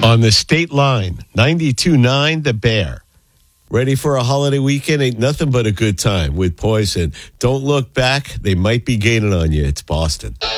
On the state line, 92.9 The Bear. Ready for a holiday weekend? Ain't nothing but a good time with Poison. Don't look back. They might be gaining on you. It's Boston.